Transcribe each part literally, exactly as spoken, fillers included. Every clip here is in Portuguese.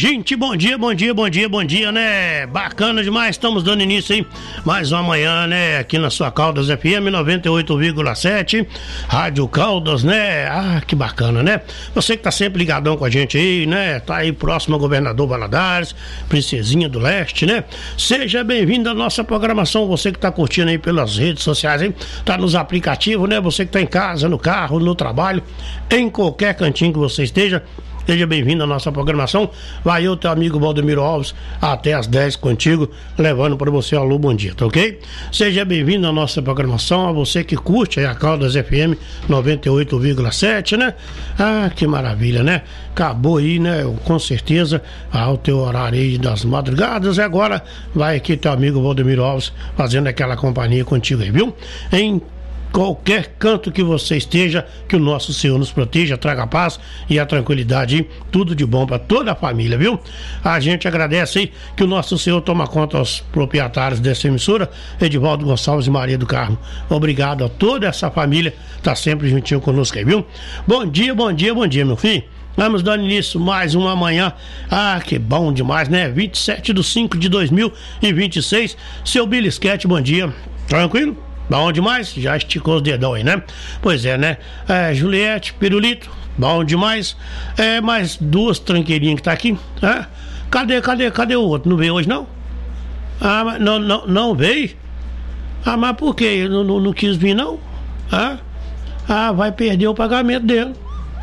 gente, bom dia, bom dia, bom dia, bom dia, né? Bacana demais, estamos dando início aí mais uma manhã, né? Aqui na sua Caldas F M noventa e oito vírgula sete, Rádio Caldas, né? Ah, que bacana, né? Você que tá sempre ligadão com a gente aí, né? Tá aí próximo ao Governador Valadares, Princesinha do Leste, né? Seja bem-vindo à nossa programação, você que tá curtindo aí pelas redes sociais, hein? Tá nos aplicativos, né? Você que tá em casa, no carro, no trabalho, em qualquer cantinho que você esteja. Seja bem-vindo à nossa programação. Vai eu, teu amigo Valdemiro Alves, até às dez contigo, levando para você alô, bom dia, tá ok? Seja bem-vindo à nossa programação, a você que curte aí a Caldas F M noventa e oito vírgula sete, né? Ah, que maravilha, né? Acabou aí, né? Com certeza, ao teu horário aí das madrugadas, e agora vai aqui teu amigo Valdemiro Alves fazendo aquela companhia contigo aí, viu? Em qualquer canto que você esteja, que o nosso Senhor nos proteja, traga a paz e a tranquilidade, hein? Tudo de bom para toda a família, viu? A gente agradece aí que o nosso Senhor toma conta aos proprietários dessa emissora, Edivaldo Gonçalves e Maria do Carmo. Obrigado a toda essa família, tá sempre juntinho conosco aí, viu? Bom dia, bom dia, bom dia, meu filho. Vamos dando início mais uma manhã. Ah, que bom demais, né? vinte e sete de cinco de dois mil e vinte e seis. Seu Bilisquete, bom dia. Tranquilo? Bom demais, já esticou os dedão aí, né? Pois é, né? É, Juliette, Pirulito, bom demais. É, mais duas tranqueirinhas que tá aqui. É? Cadê, cadê, cadê o outro? Não veio hoje, não? Ah, mas não, não, não veio? Ah, mas por quê? Não, não, não quis vir, não? Ah? Ah, vai perder o pagamento dele.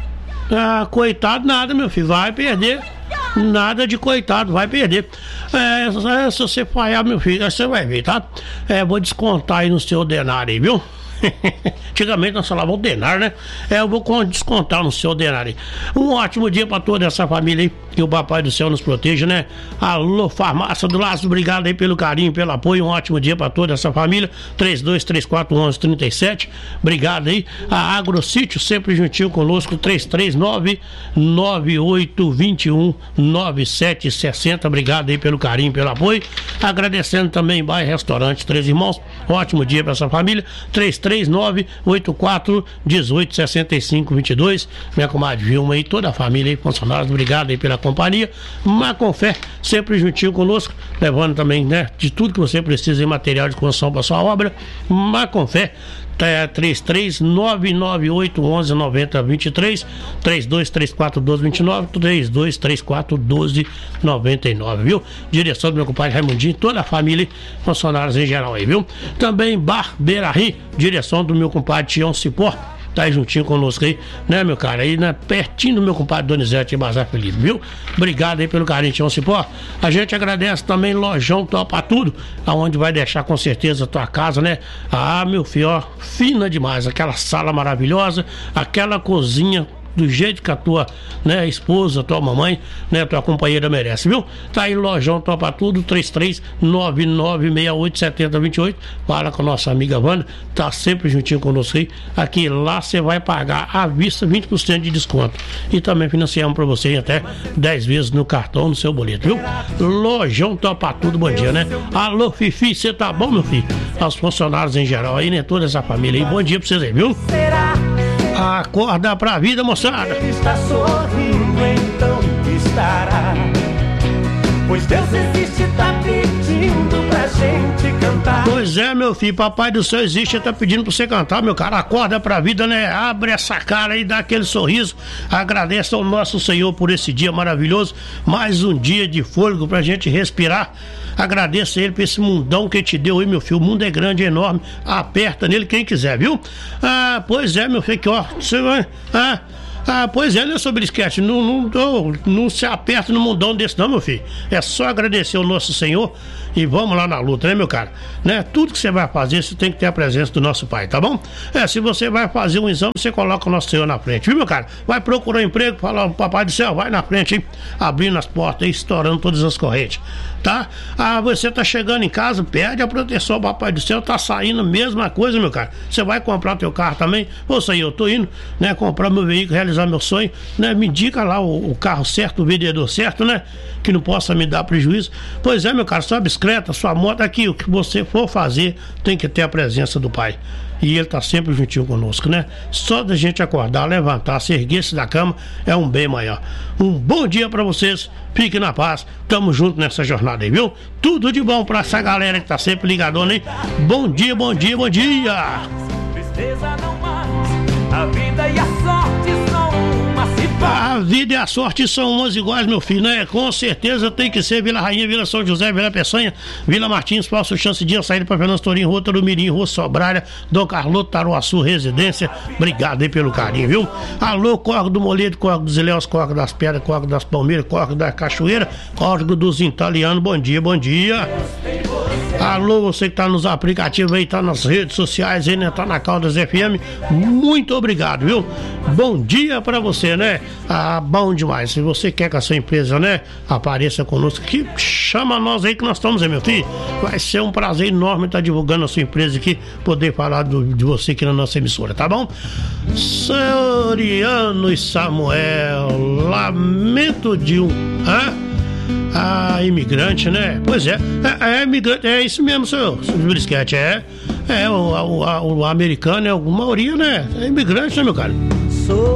Ah, coitado nada, meu filho, vai perder. Nada de coitado, vai perder. É, se você falhar, meu filho, você vai ver, tá? É, vou descontar aí no seu denário aí, viu? Antigamente nós falávamos o denário, né? É, eu vou descontar no seu denário aí. Um ótimo dia pra toda essa família aí. Que o Papai do Céu nos proteja, né? Alô, Farmácia do Laço, obrigado aí pelo carinho, pelo apoio. Um ótimo dia pra toda essa família. três dois três quatro um um três sete. Obrigado aí. A Agrosítio sempre juntinho conosco. três três nove nove oito dois um nove sete seis zero. Obrigado aí pelo carinho, pelo apoio. Agradecendo também Bairro Restaurante Três Irmãos. Ótimo dia pra essa família. três três nove oito quatro um oito seis cinco dois dois. Minha comadre Vilma aí, toda a família aí, funcionários, obrigado aí pela companhia. Macofé, sempre juntinho conosco, levando também, né, de tudo que você precisa em material de construção para sua obra. Macofé, três três nove nove oito um um nove zero dois três, três dois três quatro um dois dois nove, três dois três quatro um dois nove nove, viu? Direção do meu compadre Raimundinho, toda a família, funcionários em geral aí, viu? Também Bar Beira-Ri, direção do meu compadre Tião Cipó, tá aí juntinho conosco aí, né, meu cara? Aí, né, pertinho do meu compadre Donizete e Bazar Felipe, viu? Obrigado aí pelo carinho, Tião Cipó. A gente agradece também Lojão Topa Tudo, aonde vai deixar com certeza a tua casa, né? Ah, meu filho, ó, fina demais, aquela sala maravilhosa, aquela cozinha do jeito que a tua, né, esposa, tua mamãe, né, tua companheira merece, viu? Tá aí Lojão Topa Tudo, três três nove nove seis oito sete zero dois oito. Fala com a nossa amiga Wanda, tá sempre juntinho conosco aí. Aqui lá você vai pagar à vista vinte por cento de desconto. E também financiamos pra você em até dez vezes no cartão, no seu boleto, viu? Lojão Topa Tudo, bom dia, né? Alô, Fifi, você tá bom, meu filho? Aos funcionários em geral aí, né? Toda essa família aí, bom dia pra vocês aí, viu? Acorda pra vida, moçada. Ele está sorrindo, então estará. Pois Deus existe, tá pedindo pra gente cantar. Pois é, meu filho, Papai do Céu existe, tá pedindo pra você cantar, meu cara. Acorda pra vida, né? Abre essa cara e dá aquele sorriso. Agradeça ao nosso Senhor por esse dia maravilhoso. Mais um dia de fôlego pra gente respirar. Agradeça a Ele por esse mundão que te deu aí, meu filho. O mundo é grande, é enorme. Aperta nele quem quiser, viu? Ah, pois é, meu filho, que ó, você vai. Ah. Ah, pois é, né, sobre esquete, não, não, não, não se aperta no mundão desse não, meu filho. É só agradecer ao nosso Senhor e vamos lá na luta, né, meu cara? Né? Tudo que você vai fazer, você tem que ter a presença do nosso Pai, tá bom? É, se você vai fazer um exame, você coloca o nosso Senhor na frente, viu, meu cara? Vai procurar um emprego, fala, Papai do Céu, vai na frente, hein? Abrindo as portas aí, estourando todas as correntes, tá? Ah, você tá chegando em casa, pede a proteção, Papai do Céu, tá saindo, mesma coisa, meu cara. Você vai comprar teu carro também? Ô, Senhor, eu tô indo, né, comprar meu veículo, realizar realizar meu sonho, né? Me indica lá o, o carro certo, o vendedor certo, né? Que não possa me dar prejuízo. Pois é, meu cara, sua bicicleta, sua moto aqui, o que você for fazer, tem que ter a presença do Pai. E ele tá sempre juntinho conosco, né? Só da gente acordar, levantar, se erguer-se da cama é um bem maior. Um bom dia pra vocês, fiquem na paz, tamo junto nessa jornada aí, viu? Tudo de bom pra essa galera que tá sempre ligadona, hein? Bom dia, bom dia, bom dia! Tristeza não mais, a vida e a sorte são uma cidade. A vida e a sorte são umas iguais, meu filho, né? Com certeza tem que ser Vila Rainha, Vila São José, Vila Peçanha, Vila Martins, Falso Chance Dia, saída para Fernando Tourinho, Rua Tarumirim, Rua Sobrária, Dom Carloto, Taruaçu, Residência. Obrigado aí pelo carinho, viu? Alô, Córrego do Moledo, Córrego dos Ilhéus, Córrego das Pedras, Córrego das Palmeiras, Córrego da Cachoeira, Córrego dos Italianos. Bom dia, bom dia. Alô, você que tá nos aplicativos aí, tá nas redes sociais aí, né? Tá na Caldas F M. Muito obrigado, viu? Bom dia pra você, né? Ah, bom demais. Se você quer que a sua empresa, né, apareça conosco aqui, chama nós aí que nós estamos aí, meu filho. Vai ser um prazer enorme estar divulgando a sua empresa aqui, poder falar do, de você aqui na nossa emissora, tá bom? Soriano e Samuel, lamento de um... Hã? Ah, imigrante, né? Pois é, é, é imigrante, é isso mesmo, seu, seu Brisquete, é. É, o, o, o, o americano é a maioria, né? É imigrante, né, meu cara? Sou